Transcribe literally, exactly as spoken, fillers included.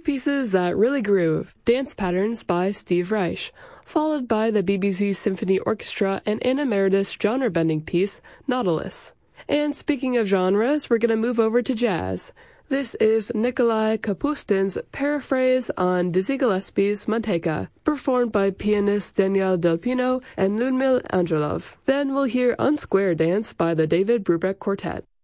pieces that really groove, Dance Patterns by Steve Reich, followed by the B B C Symphony Orchestra and an emeritus genre-bending piece, Nautilus. And speaking of genres, we're going to move over to jazz. This is Nikolai Kapustin's paraphrase on Dizzy Gillespie's Manteca, performed by pianist Danielle Delpino and Ludmil Angelov. Then we'll hear Unsquare Dance by the David Brubeck Quartet.